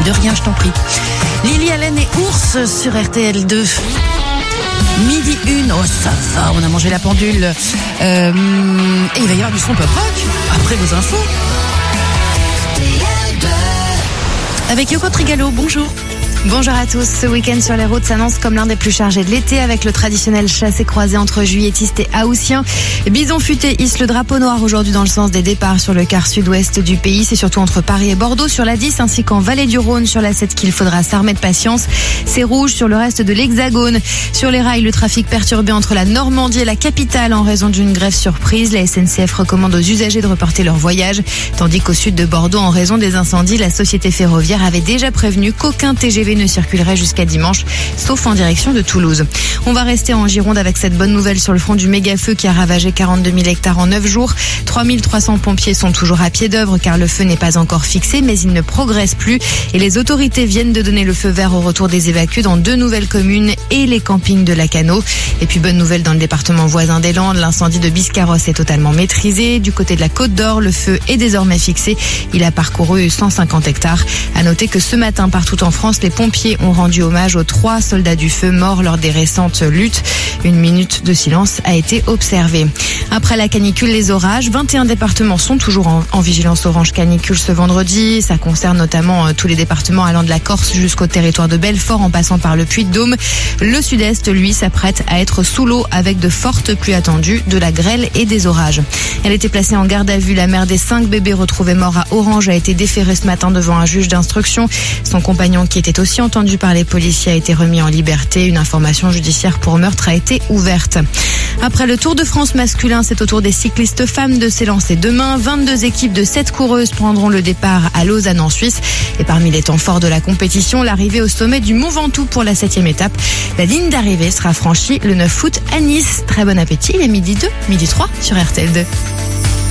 De rien, je t'en prie. Lily Allen et Ours sur RTL2. Midi 1, oh ça va, on a mangé la pendule. Et il va y avoir du son pop rock après vos infos. Avec Yoko Trigalo, bonjour. Bonjour à tous. Ce week-end sur les routes s'annonce comme l'un des plus chargés de l'été avec le traditionnel chassé-croisé entre juilletistes et haussiens. Bison futé hisse le drapeau noir aujourd'hui dans le sens des départs sur le quart sud-ouest du pays. C'est surtout entre Paris et Bordeaux sur la 10 ainsi qu'en Vallée du Rhône sur la 7 qu'il faudra s'armer de patience. C'est rouge sur le reste de l'Hexagone. Sur les rails, le trafic perturbé entre la Normandie et la capitale en raison d'une grève surprise. La SNCF recommande aux usagers de reporter leur voyage. Tandis qu'au sud de Bordeaux, en raison des incendies, la société ferroviaire avait déjà prévenu qu'aucun TGV ne circulerait jusqu'à dimanche, sauf en direction de Toulouse. On va rester en Gironde avec cette bonne nouvelle sur le front du méga-feu qui a ravagé 42 000 hectares en 9 jours. 3300 pompiers sont toujours à pied d'œuvre car le feu n'est pas encore fixé, mais il ne progresse plus et les autorités viennent de donner le feu vert au retour des évacués dans 2 nouvelles communes et les campings de Lacanau. Et puis bonne nouvelle dans le département voisin des Landes, l'incendie de Biscarrosse est totalement maîtrisé. Du côté de la Côte d'Or, le feu est désormais fixé. Il a parcouru 150 hectares. À noter que ce matin, partout en France, les pompiers ont rendu hommage aux 3 soldats du feu morts lors des récentes luttes. Une minute de silence a été observée. Après la canicule, les orages, 21 départements sont toujours en vigilance orange canicule ce vendredi. Ça concerne notamment tous les départements allant de la Corse jusqu'au territoire de Belfort en passant par le Puy-de-Dôme. Le sud-est, lui, s'apprête à être sous l'eau avec de fortes pluies attendues, de la grêle et des orages. Elle était placée en garde à vue. La mère des 5 bébés retrouvés morts à Orange a été déférée ce matin devant un juge d'instruction. Son compagnon, qui était aussi entendu par les policiers, a été remis en liberté. Une information judiciaire pour meurtre a été ouverte. Après le Tour de France masculin, c'est au tour des cyclistes femmes de s'élancer demain. 22 équipes de 7 coureuses prendront le départ à Lausanne en Suisse. Et parmi les temps forts de la compétition, l'arrivée au sommet du Mont Ventoux pour la 7e étape. La ligne d'arrivée sera franchie le 9 août à Nice. Très bon appétit, il est midi 2, midi 3 sur RTL2.